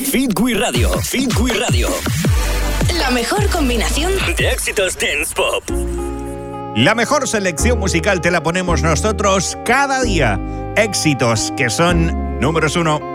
Fitwi Radio. Fitwi Radio. La mejor combinación de éxitos dance pop. La mejor selección musical te la ponemos nosotros cada día. Éxitos que son números 1.